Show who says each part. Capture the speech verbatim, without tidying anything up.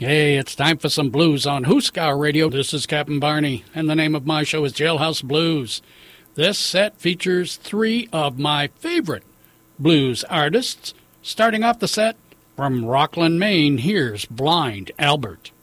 Speaker 1: Hey, it's time for some blues on Hooskow Radio. This is Captain Barney, and the name of my show is Jailhouse Blues. This set features three of my favorite blues artists. Starting off the set from Rockland, Maine, here's Blind Albert.